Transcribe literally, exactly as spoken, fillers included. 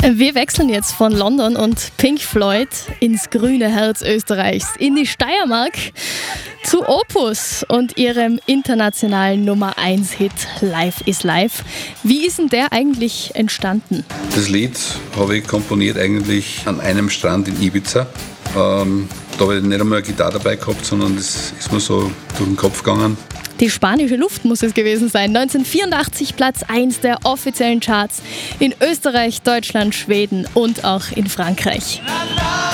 Wir wechseln jetzt von London und Pink Floyd ins grüne Herz Österreichs, in die Steiermark, zu Opus und ihrem internationalen Nummer eins Hit Life is Life. Wie ist denn der eigentlich entstanden? Das Lied habe ich komponiert eigentlich an einem Strand in Ibiza. Ähm, da habe ich nicht einmal eine Gitarre dabei gehabt, sondern das ist mir so durch den Kopf gegangen. Die spanische Luft muss es gewesen sein. neunzehnhundertvierundachtzig Platz eins der offiziellen Charts in Österreich, Deutschland, Schweden und auch in Frankreich.